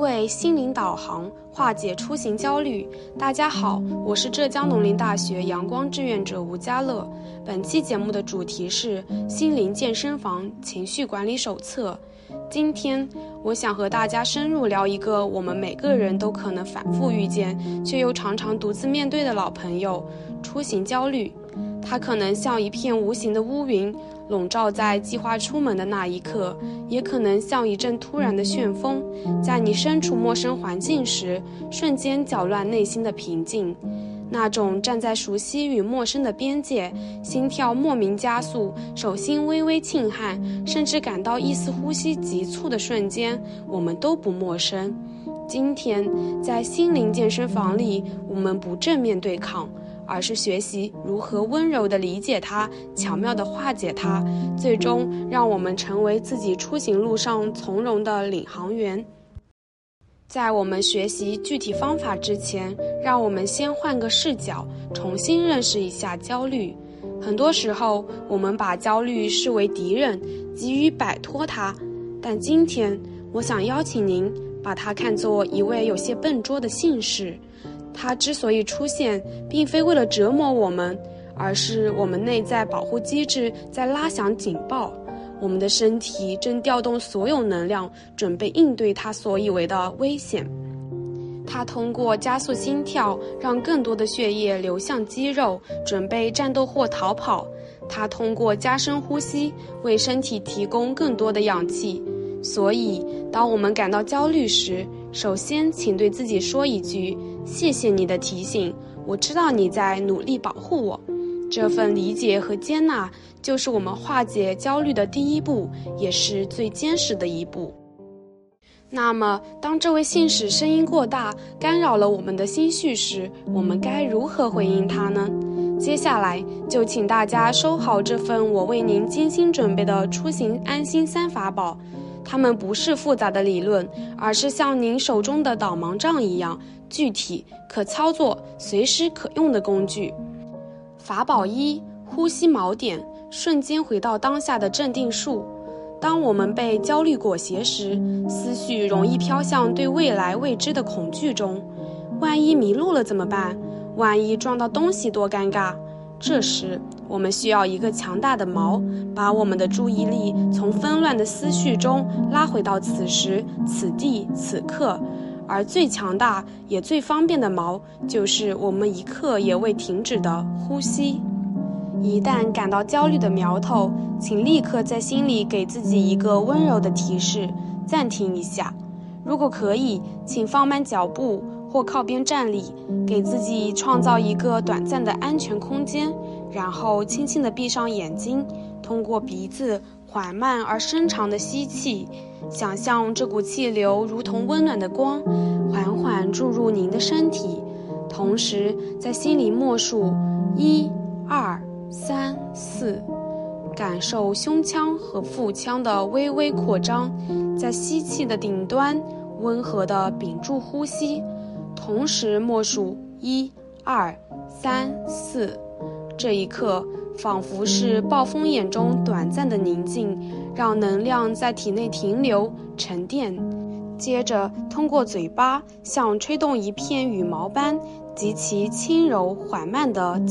为心灵导航，化解出行焦虑。大家好，我是浙江农林大学阳光志愿者吴家乐。本期节目的主题是心灵健身房情绪管理手册。今天我想和大家深入聊一个我们每个人都可能反复遇见，却又常常独自面对的老朋友——出行焦虑。它可能像一片无形的乌云，笼罩在计划出门的那一刻，也可能像一阵突然的旋风，在你身处陌生环境时，瞬间搅乱内心的平静。那种站在熟悉与陌生的边界，心跳莫名加速，手心微微沁汗，甚至感到一丝呼吸急促的瞬间，我们都不陌生。今天，在心灵健身房里，我们不正面对抗，而是学习如何温柔地理解它，巧妙地化解它，最终让我们成为自己出行路上从容的领航员。在我们学习具体方法之前，让我们先换个视角，重新认识一下焦虑。很多时候，我们把焦虑视为敌人，急于摆脱它，但今天，我想邀请您把它看作一位有些笨拙的信使。它之所以出现，并非为了折磨我们，而是我们内在保护机制在拉响警报。我们的身体正调动所有能量，准备应对它所以为的危险。它通过加速心跳，让更多的血液流向肌肉，准备战斗或逃跑。它通过加深呼吸，为身体提供更多的氧气。所以，当我们感到焦虑时，首先请对自己说一句：谢谢你的提醒，我知道你在努力保护我。这份理解和接纳，就是我们化解焦虑的第一步，也是最坚实的一步。那么，当这位信使声音过大，干扰了我们的心绪时，我们该如何回应他呢？接下来，就请大家收好这份我为您精心准备的出行安心3法宝。它们不是复杂的理论，而是像您手中的导盲杖一样，具体、可操作、随时可用的工具。法宝1：呼吸锚点，瞬间回到当下的镇定术。当我们被焦虑裹挟时，思绪容易飘向对未来未知的恐惧中。万一迷路了怎么办？万一撞到东西多尴尬？这时，我们需要一个强大的锚，把我们的注意力从纷乱的思绪中拉回到此时、此地、此刻。而最强大也最方便的锚，就是我们一刻也未停止的呼吸。一旦感到焦虑的苗头，请立刻在心里给自己一个温柔的提示，暂停一下。如果可以，请放慢脚步或靠边站立，给自己创造一个短暂的安全空间，然后轻轻地闭上眼睛，通过鼻子缓慢而深长的吸气，想象这股气流如同温暖的光，缓缓注入您的身体，同时在心里默数1、2、3、4，感受胸腔和腹腔的微微扩张，在吸气的顶端温和地屏住呼吸，同时默数1、2、3、4。这一刻仿佛是暴风眼中短暂的宁静，让能量在体内停留沉淀，接着通过嘴巴像吹动一片羽毛般极其轻柔缓慢地